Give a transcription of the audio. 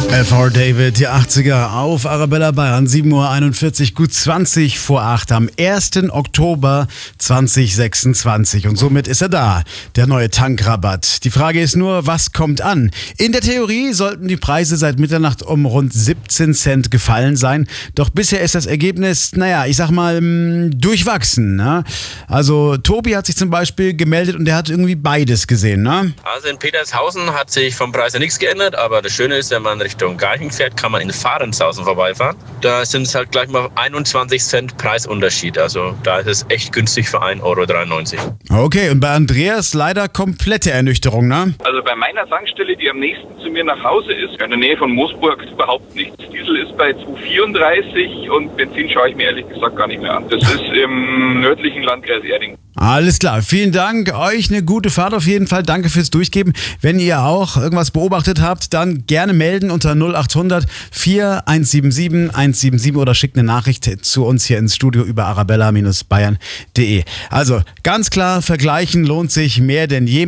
F.R. David, die 80er auf Arabella Bayern, 7:41 Uhr, gut 20 vor 8 am 1. Oktober 2026. Und somit ist er da, der neue Tankrabatt. Die Frage ist nur, was kommt an? In der Theorie sollten die Preise seit Mitternacht um rund 17 Cent gefallen sein. Doch bisher ist das Ergebnis, ich sag mal, durchwachsen. Ne? Also Tobi hat sich zum Beispiel gemeldet und der hat irgendwie beides gesehen. Ne? Also in Petershausen hat sich vom Preis ja nichts geändert, aber das Schöne ist, wenn man Richtung Garching fährt, kann man in Fahrenshausen vorbeifahren. Da sind es halt gleich mal 21 Cent Preisunterschied. Also da ist es echt günstig für 1,93 Euro. Okay, und bei Andreas leider komplette Ernüchterung, ne? Also bei meiner Tankstelle, die am nächsten zu mir nach Hause ist, in der Nähe von Moosburg, überhaupt nichts. Diesel ist bei 2,34 und Benzin schaue ich mir ehrlich gesagt gar nicht mehr an. Das ist im nördlichen Landkreis Erding. Alles klar, vielen Dank, euch eine gute Fahrt auf jeden Fall, danke fürs Durchgeben. Wenn ihr auch irgendwas beobachtet habt, dann gerne melden unter 0800 4177 177 oder schickt eine Nachricht zu uns hier ins Studio über arabella-bayern.de. Also ganz klar, vergleichen lohnt sich mehr denn je.